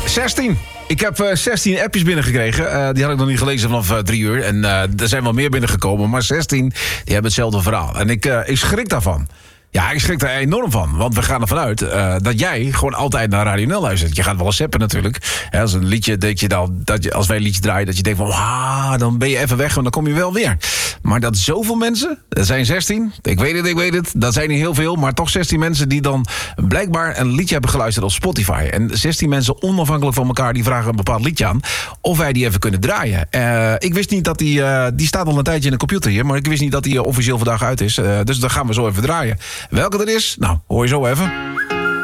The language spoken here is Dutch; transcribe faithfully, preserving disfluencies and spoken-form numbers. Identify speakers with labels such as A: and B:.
A: zestien. Ik heb uh, zestien appjes binnengekregen. Uh, die had ik nog niet gelezen vanaf uh, drie uur. En uh, er zijn wel meer binnengekomen. Maar zestien, die hebben hetzelfde verhaal. En ik, uh, ik schrik daarvan. Ja, ik schrik er enorm van. Want we gaan ervan uit uh, dat jij gewoon altijd naar Radio Nel luistert. Je gaat wel eens zappen natuurlijk. Ja, als een liedje, denk je dan, dat je, als wij een liedje draaien, dat je denkt van, ah, dan ben je even weg en dan kom je wel weer. Maar dat zoveel mensen, dat zijn zestien, ik weet het, ik weet het, dat zijn niet heel veel, maar toch zestien mensen die dan blijkbaar een liedje hebben geluisterd op Spotify. En zestien mensen onafhankelijk van elkaar, die vragen een bepaald liedje aan, of wij die even kunnen draaien. Uh, ik wist niet dat die, uh, die staat al een tijdje in de computer hier, maar ik wist niet dat die uh, officieel vandaag uit is. Uh, dus dan gaan we zo even draaien. Welke dat is? Nou, hoor je zo even.